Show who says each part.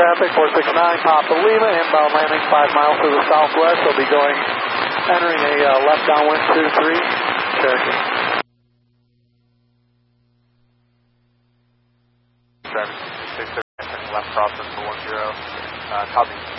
Speaker 1: traffic, 469 Papa Lima, inbound landing 5 miles to the southwest. They'll be entering a left downwind 23, Cherokee.
Speaker 2: Traffic 630, left crossing for 10, copy.